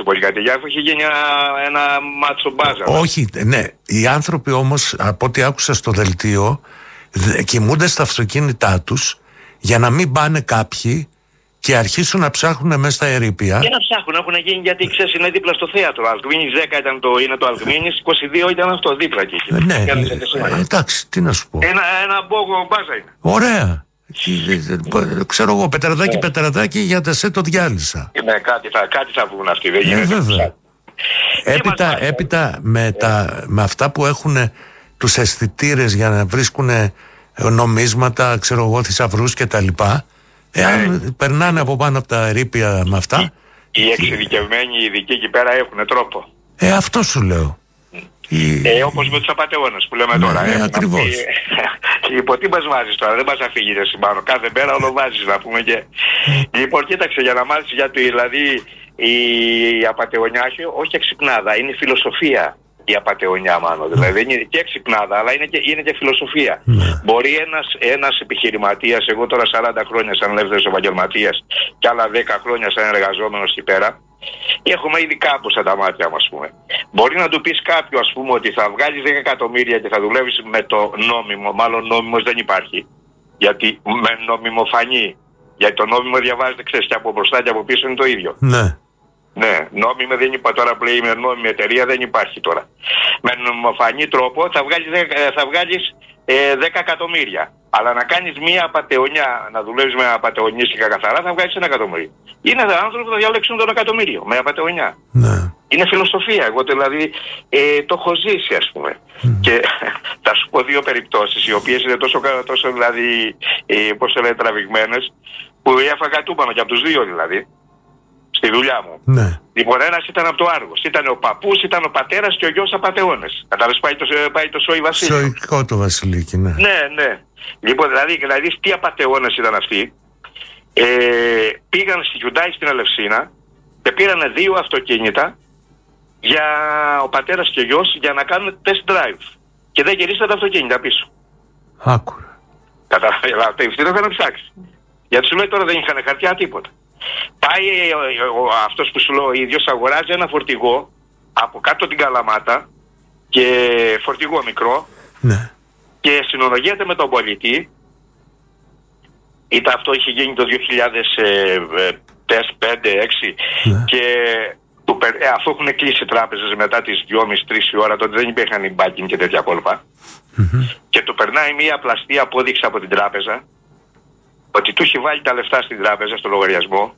πολυκατοικία, αφού είχε γίνει ένα μάτσο μπάζα. Όχι, ναι. Οι άνθρωποι όμως, από ό,τι άκουσα στο δελτίο, κοιμούνται στα αυτοκίνητά τους για να μην πάνε κάποιοι και αρχίσουν να ψάχνουν μέσα στα ερείπια. Και να ψάχνουν, έχουν γίνει, γιατί ξέρεις, είναι δίπλα στο θέατρο. Αλκμίνης 10 ήταν είναι το Αλκμίνης, 22 ήταν αυτό, δίπλα εκεί. Ναι, εντάξει, τι να σου πω. Ένα μπόγο μπάζα είναι. Ωραία. Ξέρω εγώ, πετραδάκι για τεσέ το διάλυσα. Ναι, κάτι θα βγουν αυτοί, δεν γίνεται. Βέβαια. Έπειτα με αυτά που έχουν τους αισθητήρες για να βρίσκουν νομίσματα, ξέρω εγώ, θησαυρούς και τα λοιπά, εάν περνάνε από πάνω από τα ερείπια με αυτά, οι εξειδικευμένοι ειδικοί εκεί πέρα έχουν τρόπο. Αυτό σου λέω. Όπως με τους απατεώνες που λέμε τώρα. Ακριβώς. Λοιπόν, τι μας βάζεις τώρα, δεν μας αφήγεις εσύ πάνω. Κάθε μέρα όλο βάζεις, να πούμε και. Λοιπόν, κοίταξε, για να μάθεις, γιατί δηλαδή η απατεωνιά όχι εξυπνάδα, είναι φιλοσοφία. Η απατεωνιά, μάλλον. Δηλαδή είναι και εξυπνάδα, αλλά είναι και φιλοσοφία. Μπορεί ένας επιχειρηματίας, εγώ τώρα 40 χρόνια σαν ελεύθερος επαγγελματίας και άλλα 10 χρόνια σαν εργαζόμενος εκεί πέρα, έχουμε ήδη κάπου στα τα μάτια μας, πούμε. Μπορεί να του πεις κάποιου, ας πούμε, ότι θα βγάλεις 10 εκατομμύρια και θα δουλεύεις με το νόμιμο. Μάλλον νόμιμος δεν υπάρχει. Γιατί με νομιμοφανή. Γιατί το νόμιμο διαβάζεται, ξέρεις, και από μπροστά και από πίσω είναι το ίδιο. Ναι. Ναι, νόμιμο δεν υπάρχει τώρα που λέει με νόμιμη εταιρεία, δεν υπάρχει τώρα. Με νομιμοφανή τρόπο θα βγάλεις 10 εκατομμύρια. Αλλά να κάνεις μία απατεωνιά, να δουλεύεις με απατεωνίστικα καθαρά, θα βγάλεις 1 εκατομμύριο. Είναι άνθρωποι που θα διαλέξουν τον εκατομμύριο με απατεωνιά. Ναι. Είναι φιλοσοφία. Εγώ δηλαδή το έχω ζήσει, ας πούμε. Και θα σου πω 2 περιπτώσεις, οι οποίες είναι τόσο δηλαδή, πώς το λένε, τραβηγμένες, που έφαγα τούμπανο και από τους 2 δηλαδή. Στη δουλειά μου. Ναι. Λοιπόν, ένας ήταν από το Άργος. Ήταν ο παππούς, ήταν ο πατέρας και ο γιος απατεώνες. Κατάλαβες, πάει το Σόι Βασίλειο. Σοϊκό το Βασιλίκι, ναι. Ναι. Λοιπόν, δηλαδή τι απατεώνες ήταν αυτοί. Πήγαν στη Hyundai στην Ελευσίνα και πήραν 2 αυτοκίνητα για ο πατέρας και ο γιος για να κάνουν test drive. Και δεν γυρίσαν τα αυτοκίνητα πίσω. Άκουρα. Κατάλαβες, δεν θα ψάξει. Γιατί σου λέει τώρα δεν είχαν χαρτιά τίποτα. Πάει αυτός που σου λέω ο ίδιος, αγοράζει ένα φορτηγό από κάτω την Καλαμάτα και φορτηγό μικρό, ναι, και συνολογιέται με τον πολιτή. Αυτό είχε γίνει το 2005-2006, ναι, και αφού έχουν κλείσει τράπεζες μετά τις 2.30-3 η ώρα, τότε δεν υπήρχαν οι banking και τέτοια κόλπα, και του περνάει μία πλαστή απόδειξη από την τράπεζα ότι του έχει βάλει τα λεφτά στην τράπεζα, στο λογαριασμό,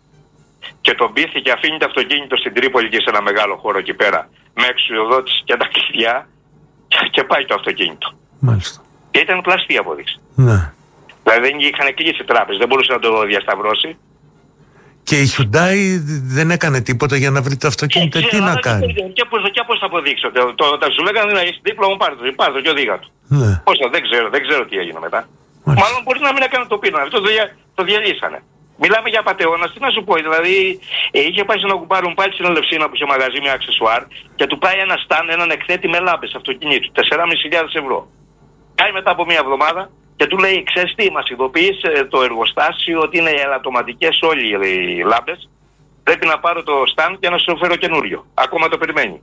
και τον πείθει και αφήνει το αυτοκίνητο στην Τρίπολη και σε ένα μεγάλο χώρο εκεί πέρα, με εξουσιοδότηση και τα κλειδιά, και πάει το αυτοκίνητο. Μάλιστα. Και ήταν πλαστή απόδειξη. Ναι. Δηλαδή δεν είχαν κλείσει τράπεζες, δεν μπορούσε να το διασταυρώσει. Και η Hyundai δεν έκανε τίποτα για να βρει το αυτοκίνητο, τι να κάνει. Και πώς θα αποδείξω. Όταν σου λέγανε να έχει δίπλωμα, πάρε το και οδήγα του. Ναι. Πώς δεν ξέρω τι έγινε μετά. Μάλλον μπορεί να μην έκανε το πίνο, αυτό το διαλύσανε. Μιλάμε για απατεώνα, τι να σου πω, δηλαδή είχε πάει στον Ακουμπάρουν πάλι στην Ελευσίνα που είχε μαγαζί με αξεσουάρ και του πάει ένα στάν, έναν εκθέτη με λάμπες αυτοκινήτου, 4.500 ευρώ. Πάει μετά από μία εβδομάδα και του λέει, ξέρεις τι, μας ειδοποίησε το εργοστάσιο ότι είναι ελαττωματικές όλοι οι λάμπες, πρέπει να πάρω το στάν και να σου φέρω καινούριο. Ακόμα το περιμένει.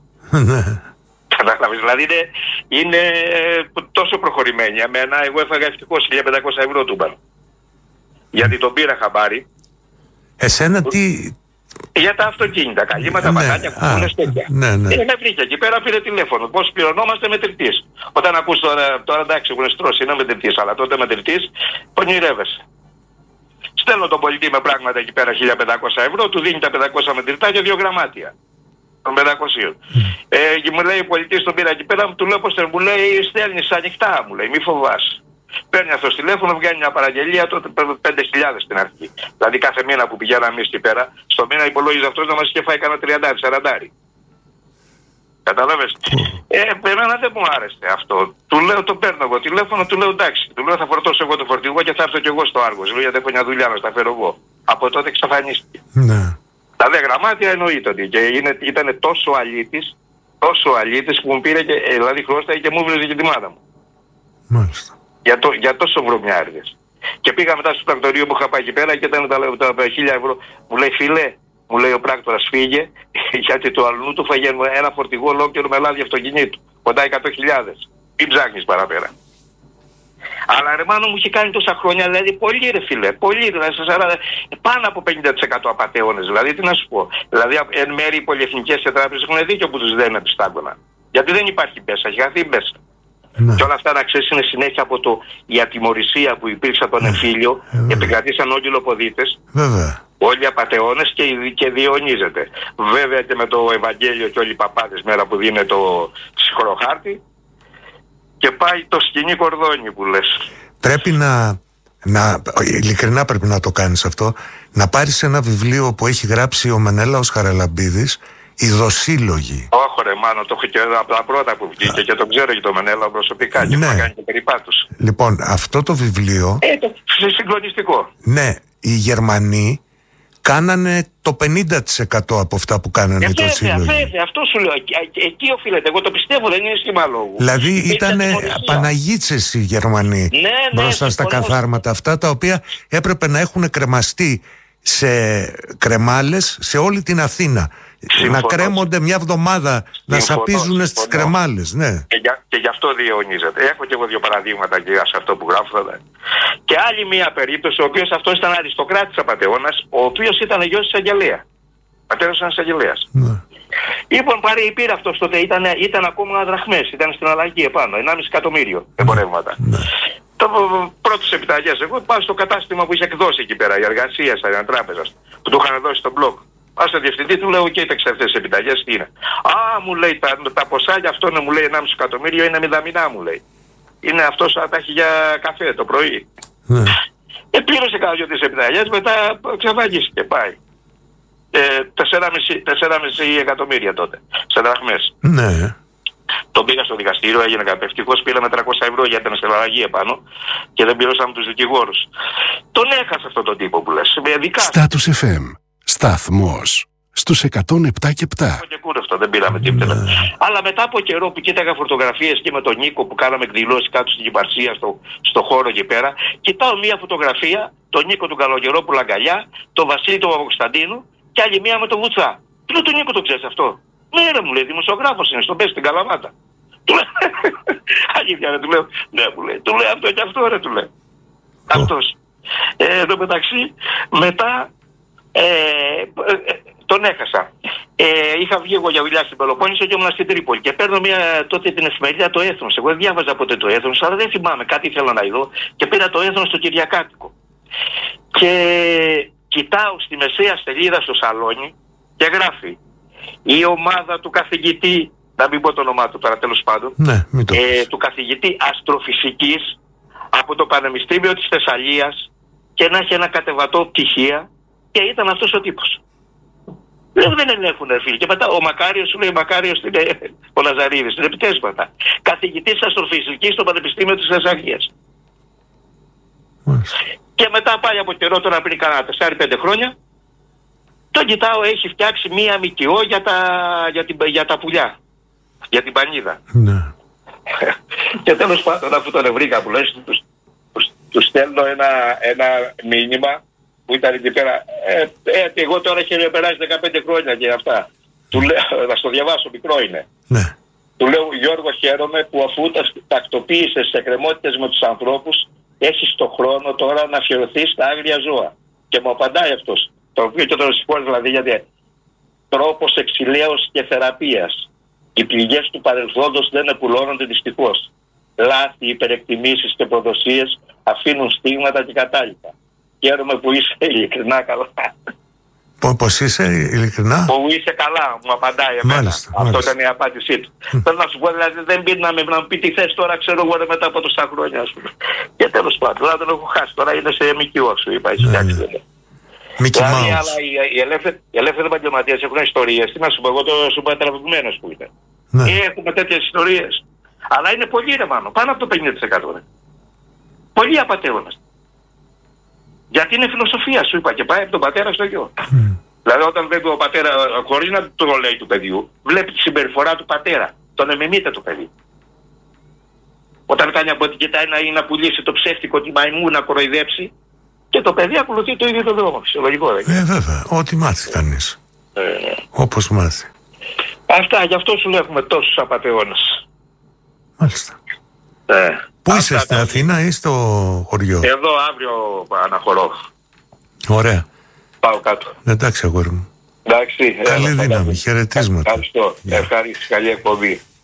Κατάλαβες, δηλαδή είναι τόσο προχωρημένη. Εμένα, εγώ έφαγα ευτυχώς 1.500 ευρώ τούμπαν. Γιατί τον πήρα χαμπάρι. Εσένα τι... Για τα αυτοκίνητα, καλύματα, πατάτια, κουκούνες, τέτοια. Ναι. Με βρήκε εκεί πέρα, πήρε τηλέφωνο. Πώς πληρωνόμαστε μετρητής. Όταν ακούς τώρα εντάξει, έχουν στρώσει, είναι μετρητής, αλλά τότε μετρητής πονηρεύεσαι. Στέλνω τον πολιτή με πράγματα εκεί πέρα 1.500 ευρώ, του δίνει τα 500 μετρητά και 2 γραμμάτια. Των 500. Και μου λέει ο πολιτής τον πήρα εκεί πέρα, του λέω πως μου λέει στέλνεις ανοιχτά, μου λέει, μη φοβάσαι. Παίρνει αυτό στο τηλέφωνο, βγαίνει μια παραγγελία, τότε παίρνει 5.000 στην αρχή. Δηλαδή κάθε μήνα που πηγαίναμε εμείς εκεί πέρα, στο μήνα υπολόγιζε αυτός να μας είχε φάει κανένα 30-40. Κατάλαβες. Εμένα δεν μου άρεσε αυτό. Του λέω, το παίρνω εγώ τηλέφωνο, του λέω εντάξει. Του λέω θα φορτώσω εγώ το φορτηγό και θα έρθω κι εγώ στο Άργος. Λέω γιατί έχω μια δουλειά να στα φέρω εγώ. Από τότε εξαφανίστηκε. Ναι. Τα 2 γραμμάτια εννοείται ότι και ήταν τόσο αλήτης που μου πήρε και δηλαδή χρώστα και μου βρέζε και τη μάνα μου. Μάλιστα. Για τόσο βρωμιάριδες. Και πήγα μετά στο πρακτορείο που είχα πάει εκεί πέρα και ήταν τα 1.000 ευρώ. Μου λέει φίλε, Μου λέει ο πράκτορας φύγε, γιατί το αλλού του φάγε ένα φορτηγό ολόκληρο με λάδι αυτοκινήτου. Κοντά 100.000. Μην ψάχνεις παραπέρα. Αλλά ρε μάνο μου είχε κάνει τόσα χρόνια, δηλαδή πολύ ρε φίλε, πολύ, δηλαδή, πάνω από 50% απατεώνες, δηλαδή τι να σου πω. Δηλαδή εν μέρει οι πολυεθνικές τράπεζες έχουν δίκιο που τους δένουν επιστάγκωνα. Γιατί δεν υπάρχει μπέσα, έχει χαθεί μπέσα. Ναι. Και όλα αυτά να ξέρεις είναι συνέχεια από η ατιμωρησία που υπήρξε από τον εμφύλιο, επικρατήσαν όλοι οι λοποδίτες. Όλοι απατεώνες και διαιωνίζεται. Βέβαια και με το Ευαγγέλιο και όλοι οι παπάδες μέρα που δίνει το ψυχροχάρτη και πάει το σκηνή κορδόνι που λες. Πρέπει ειλικρινά πρέπει να το κάνεις αυτό, να πάρεις ένα βιβλίο που έχει γράψει ο Μενέλαος Χαραλαμπίδης, «Οι Δοσύλλογοι». Όχι ρε μάνο, το έχω και από τα πρώτα που βγήκε και το ξέρω και το Μενέλαο προσωπικά και μου κάνει και περιπάτους. Λοιπόν, αυτό το βιβλίο... το συγκλονιστικό. Ναι, οι Γερμανοί κάνανε το 50% από αυτά που κάνανε το σύλλογο. Βέβαια, αυτό σου λέω. Εκεί οφείλεται. Εγώ το πιστεύω, δεν είναι σχήμα λόγου. Δηλαδή ήταν Παναγίτσες οι Γερμανοί μπροστά στα καθάρματα αυτά, τα οποία έπρεπε να έχουν κρεμαστεί σε κρεμάλες σε όλη την Αθήνα. Να κρέμονται μια εβδομάδα, να σαπίζουν στις κρεμάλες. Ναι. Και γι' αυτό διαιωνίζεται. Έχω και εγώ δύο παραδείγματα και σε αυτό που γράφω. Και άλλη μια περίπτωση, ο οποίος αυτός ήταν αριστοκράτης απατεώνας, ο οποίος ήταν γιος της εισαγγελέα. Πατέρας ήταν εισαγγελέας. Ναι. Λοιπόν, πήρε αυτός τότε, ήταν ακόμα δραχμές, ήταν στην αλλαγή επάνω, 1,5 εκατομμύριο εμπορεύματα. Ναι. Το πρώτος επιταγές, εγώ πάω στο κατάστημα που είχε εκδώσει εκεί πέρα, η εργασία στα τράπεζας, που του είχαν δώσει τον μπλοκ. Πάω στο διευθυντή, του λέω: κοίταξε αυτές τις επιταγές, τι είναι. Α, μου λέει, τα ποσά για αυτό μου λέει 1,5 εκατομμύριο είναι μηδαμινά, μου λέει. Είναι αυτός θα τα έχει για καφέ το πρωί. Ναι. Πλήρωσε κάνα δυο τις επιταγές, μετά ξαφαγίστηκε, πάει. 4,5 εκατομμύρια τότε, σε δραχμές. Ναι. Τον πήγα στο δικαστήριο, έγινε καταπευτικός, πήραμε 300 ευρώ γιατί ήταν στην αλλαγή επάνω και δεν πληρώσαμε τους δικηγόρους. Τον έχασε αυτόν τον τύπο που λες. Status FM. Σταθμός στους 107 και 7. Και κούρευτο, δεν πήραμε τίποτα. Αλλά μετά από καιρό που κοίταγα φωτογραφίες και με τον Νίκο που κάναμε εκδηλώσεις κάτω στην Κυπαρσία, στο χώρο εκεί πέρα, κοιτάω μία φωτογραφία, τον Νίκο του Καλογερόπουλου αγκαλιά, τον Βασίλη του Παπακοσταντίνου και άλλη μία με τον Βουτσά. Του λέω: τον Νίκο το ξέρεις αυτό? Ναι, ρε, μου λέει, δημοσιογράφος είναι, στον πες στην Καλαμάτα. Του λέω: αλήθεια, ρε, του λέω. Ναι, μου λέει, του λέει αυτό και αυτό, ρε, του λέει. Αυτός. Εν τω μεταξύ, μετά. Τον έχασα. Είχα βγει εγώ για δουλειά στην Πελοπόννησο και ήμουν στην Τρίπολη. Και παίρνω τότε την εφημερίδα το Έθνος. Εγώ δεν διάβαζα ποτέ το Έθνος, αλλά δεν θυμάμαι, κάτι ήθελα να ειδώ. Και πήρα το Έθνος στο Κυριακάτικο. Και κοιτάω στη μεσαία σελίδα στο σαλόνι και γράφει: η ομάδα του καθηγητή, να μην πω το όνομά του τώρα τέλος πάντων, του καθηγητή αστροφυσικής από το Πανεπιστήμιο της Θεσσαλίας και να έχει ένα κατεβατό πτυχία. Και ήταν αυτός ο τύπος. Λέω: δεν ελέγχουν φίλοι. Και μετά ο Μακάριος σου λέει: Μακάριος είναι ο Λαζαρίδης, είναι επιτέσματα. Καθηγητής αστροφυσικής στο Πανεπιστήμιο της Θεσσαλίας. Και μετά πάει από καιρό, τώρα πριν κάνα 4-5 χρόνια, τον κοιτάω, έχει φτιάξει μία ΜΚΟ για τα πουλιά. Για την πανίδα. Ναι. Και τέλος πάντων, αφού τον βρήκα που λες, του στέλνω ένα μήνυμα που ήταν εκεί πέρα. Εγώ τώρα έχει περάσει 15 χρόνια και αυτά. Του λέω, να στο διαβάσω, μικρό είναι. Ναι. Του λέω: Γιώργο, χαίρομαι που αφού τακτοποίησες σε εκκρεμότητες με τους ανθρώπους, έχεις το χρόνο τώρα να αφιερωθείς στα άγρια ζώα. Και μου απαντάει αυτός. Το οποίο και τον συγχωρώ δηλαδή, γιατί τρόπος εξηλαίωσης και θεραπείας. Οι πληγές του παρελθόντος δεν επουλώνονται δυστυχώς. Λάθη, υπερεκτιμήσεις και προδοσίες αφήνουν στίγματα και κατάλοιπα. Χαίρομαι που είσαι ειλικρινά καλά. Πώς είσαι ειλικρινά? Που είσαι καλά, μου απαντάει εμένα. Μάλιστα, αυτό ήταν η απάντησή του. Θέλω να σου πω, δηλαδή δεν πει να μου πει τι θες τώρα, ξέρω εγώ μετά από τόσα χρόνια, ας πούμε. Και τέλος πάντων, τώρα τον έχω χάσει. Τώρα είναι σε ΜΚΟ, σου είπα, έχει φτιάξει. Δηλαδή, αλλά οι ελεύθεροι επαγγελματίες έχουν ιστορίες. Τι να σου πω, εγώ σου είπα τραβηγμένος που είναι. Έχουμε τέτοιες ιστορίες. Αλλά είναι πολύ ρε μάνο, πάνω από το 50%. Πολύ απατεώνας. Γιατί είναι φιλοσοφία, σου είπα, και πάει από τον πατέρα στο γιο. Δηλαδή, όταν βλέπει ο πατέρα, χωρίς να το λέει του παιδιού, βλέπει τη συμπεριφορά του πατέρα. Τον εμιμείται το παιδί. Όταν κάνει από την κοιτάει να πουλήσει το ψεύτικο τη μαϊμού, να κοροϊδέψει, και το παιδί ακολουθεί το ίδιο το δρόμο. Φυσιολογικό, δεν είναι? Βέβαια, ό,τι μάθει κανείς. Όπως μάθει. Αυτά, γι' αυτό σου λέω έχουμε τόσους απατεώνες. Μάλιστα. Πού είσαι, στην Αθήνα ή στο χωριό? Εδώ αύριο αναχωρώ. Ωραία. Πάω κάτω. Εντάξει, αγόρι μου. Εντάξει. Καλή δύναμη, χαιρετίσματα. Ευχαριστώ. Ευχαριστώ. Καλή εκπομπή.